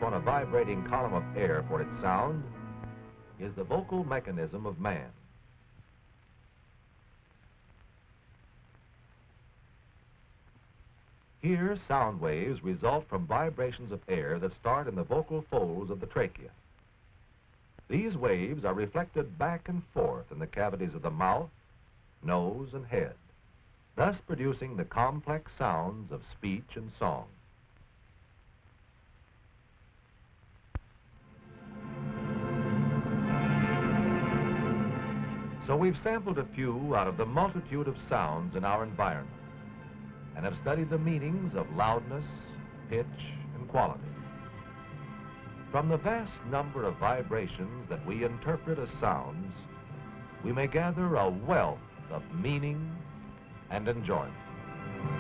upon a vibrating column of air for its sound is the vocal mechanism of man. Here, sound waves result from vibrations of air that start in the vocal folds of the trachea. These waves are reflected back and forth in the cavities of the mouth, nose, and head, thus producing the complex sounds of speech and song. So we've sampled a few out of the multitude of sounds in our environment and have studied the meanings of loudness, pitch, and quality. From the vast number of vibrations that we interpret as sounds, we may gather a wealth of meaning and enjoyment.